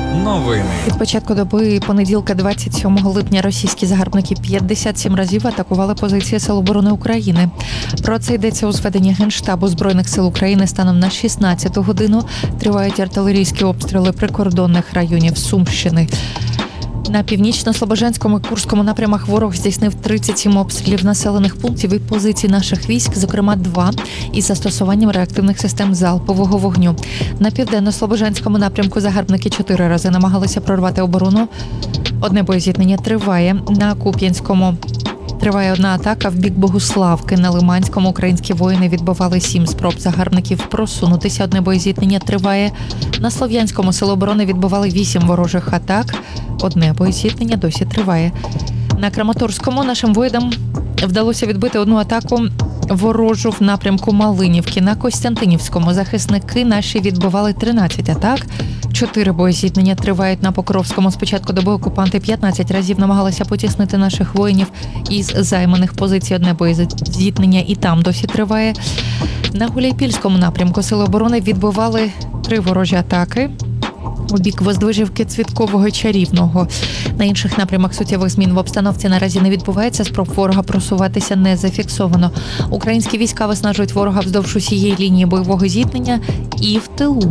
Новини. Від початку доби понеділка 27 липня російські загарбники 57 разів атакували позиції Сил оборони України. Про це йдеться у зведенні Генштабу Збройних сил України станом на 16-ту годину. Тривають артилерійські обстріли прикордонних районів Сумщини. На північно-слобожанському і Курському напрямах ворог здійснив 37 обстрілів населених пунктів і позицій наших військ, зокрема 2, із застосуванням реактивних систем залпового вогню. На південно-слобожанському напрямку загарбники 4 рази намагалися прорвати оборону. Одне боєзіткнення триває. На Куп'янському триває одна атака в бік Богуславки. На Лиманському українські воїни відбивали 7 спроб загарбників просунутися. Одне боєзіткнення триває. На Слов'янському сили оборони відбивали 8 ворожих атак. Одне боєзіткнення досі триває. На Краматорському нашим воїнам вдалося відбити одну атаку ворожу в напрямку Малинівки. На Костянтинівському захисники наші відбивали 13 атак. 4 боєзіткнення тривають. На Покровському. Спочатку доби окупанти 15 разів намагалися потіснити наших воїнів із займаних позицій. Одне боєзіткнення і там досі триває. На Гуляйпільському напрямку сили оборони відбивали 3 ворожі атаки у бік Воздвижівки, Цвіткового і Чарівного. На інших напрямах суттєвих змін в обстановці наразі не відбувається. Спроб ворога просуватися не зафіксовано. Українські війська виснажують ворога вздовж усієї лінії бойового зіткнення і в тилу.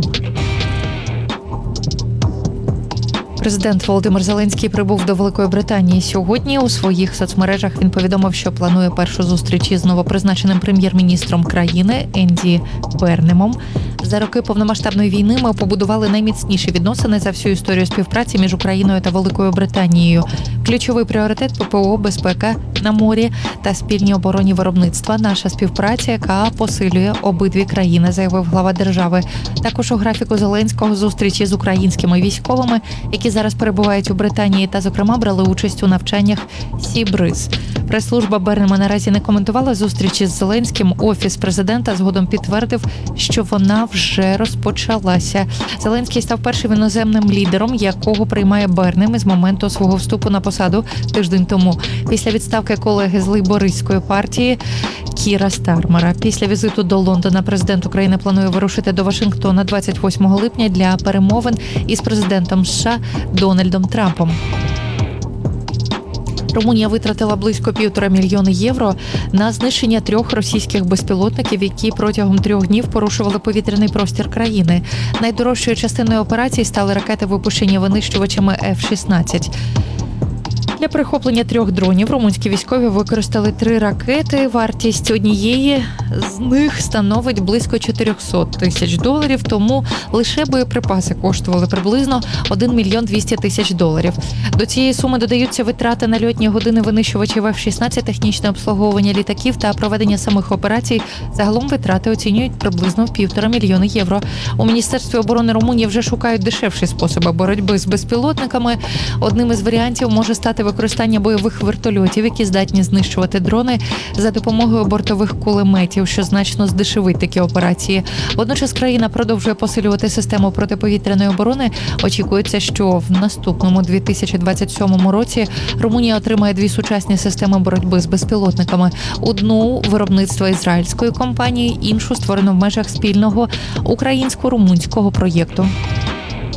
Президент Володимир Зеленський прибув до Великої Британії сьогодні. У своїх соцмережах він повідомив, що планує першу зустріч із новопризначеним прем'єр-міністром країни Енді Бернемом. За роки повномасштабної війни ми побудували найміцніші відносини за всю історію співпраці між Україною та Великою Британією. Ключовий пріоритет – ППО, безпека на морі та спільні оборонні виробництва. Наша співпраця, яка посилює обидві країни, заявив глава держави. Також у графіку Зеленського зустрічі з українськими військовими, які зараз перебувають у Британії та, зокрема, брали участь у навчаннях Сі-Бриз. Прес-служба Бернема наразі не коментувала зустрічі з Зеленським. Офіс президента згодом підтвердив, що вона вже розпочалася. Зеленський став першим іноземним лідером, якого приймає Бернем із моменту свого вступу на посаду тиждень тому. Після відставки колеги з лейбористської партії Кіра Стармера. Після візиту до Лондона президент України планує вирушити до Вашингтона 28 липня для перемовин із президентом США Дональдом Трампом. Румунія витратила близько 1,5 мільйона євро на знищення 3 російських безпілотників, які протягом 3 днів порушували повітряний простір країни. Найдорожчою частиною операції стали ракети, випущені винищувачами F-16. Для перехоплення 3 дронів румунські військові використали 3 ракети. Вартість однієї з них становить близько 400 тисяч доларів, тому лише боєприпаси коштували приблизно 1 мільйон 200 тисяч доларів. До цієї суми додаються витрати на льотні години винищувачів F-16, технічне обслуговування літаків та проведення самих операцій. Загалом витрати оцінюють приблизно в 1,5 мільйона євро. У Міністерстві оборони Румунії вже шукають дешевші способи боротьби з безпілотниками. Одним із варіантів може стати використання бойових вертольотів, які здатні знищувати дрони за допомогою бортових кулеметів, що значно здешевить такі операції. Водночас країна продовжує посилювати систему протиповітряної оборони. Очікується, що в наступному 2027 році Румунія отримає 2 сучасні системи боротьби з безпілотниками. Одну – виробництва ізраїльської компанії, іншу – створену в межах спільного українсько-румунського проєкту.